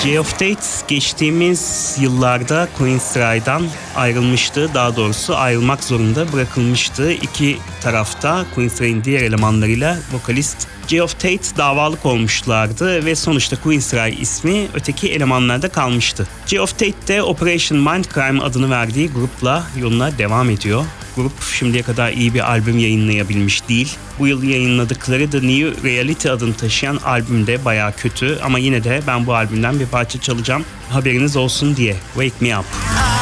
Geoff Tate geçtiğimiz yıllarda Queen's Rye'dan ayrılmıştı. Daha doğrusu ayrılmak zorunda bırakılmıştı. İki tarafta Queen's Rye'in diğer elemanlarıyla vokalist Geoff Tate davalık olmuşlardı ve sonuçta Queen's Rye ismi öteki elemanlarda kalmıştı. Geoff Tate de Operation Mindcrime adını verdiği grupla yoluna devam ediyor. Grup şimdiye kadar iyi bir albüm yayınlayabilmiş değil. Bu yıl yayınladıkları The New Reality adını taşıyan albüm de bayağı kötü ama yine de ben bu albümden bir parça çalacağım. Haberiniz olsun diye. Wake Me Up.